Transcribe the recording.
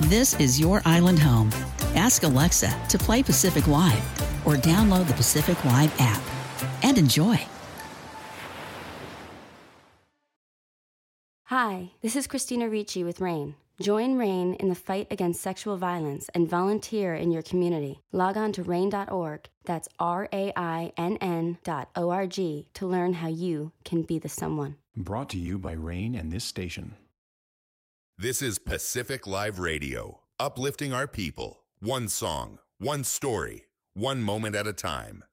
This is your island home. Ask Alexa to play Pacific Live or download the Pacific Live app and enjoy. Hi, this is Christina Ricci with RAIN. Join RAIN in the fight against sexual violence and volunteer in your community. Log on to RAIN.org, that's RAINN.org, to learn how you can be the someone. Brought to you by RAIN and this station. This is Pacific Live Radio, uplifting our people. One song, one story, one moment at a time.